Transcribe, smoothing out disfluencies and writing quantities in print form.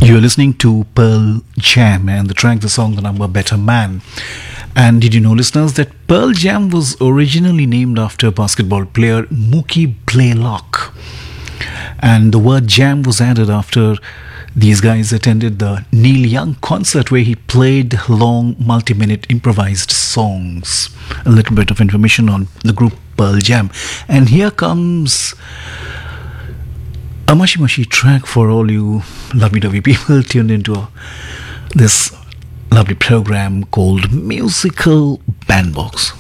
You're listening to Pearl Jam and the song, the number Better Man. And did you know, listeners, that Pearl Jam was originally named after basketball player Mookie Blaylock. And the word jam was added after these guys attended the Neil Young concert where he played long multi-minute improvised songs. A little bit of information on the group Pearl Jam. And here comes a mushy track for all you lovey-dovey people tuned into this lovely program called Musical Bandbox.